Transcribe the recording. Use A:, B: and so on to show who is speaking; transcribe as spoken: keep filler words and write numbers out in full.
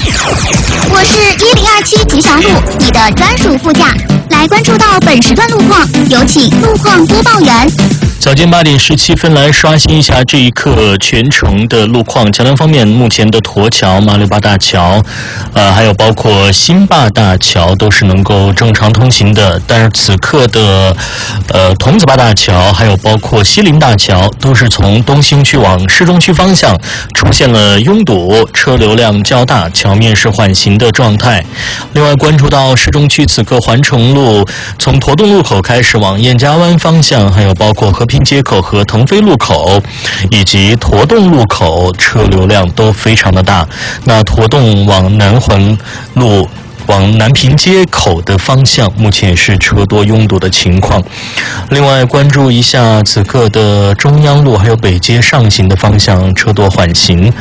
A: 我是一零二七吉祥路，你的专属副驾。来关注到本时段路况，有请路况播报员。
B: 早间八点十七分，来刷新一下这一刻全程的路况。桥梁方面，目前的沱桥、马六八大桥，呃，还有包括新坝大桥都是能够正常通行的。但是此刻的呃桐子坝大桥，还有包括西林大桥，都是从东兴区往市中区方向出现了拥堵，车流量较大，桥面是缓行的状态。另外，关注到市中区此刻环城路从驼洞路口开始往燕家湾方向，还有包括和平街口和腾飞路口以及驼洞路口车流量都非常的大。那驼洞往南环路往南平街口的方向，目前也是车多拥堵的情况。另外，关注一下此刻的中央路还有北街上行的方向，车多缓行。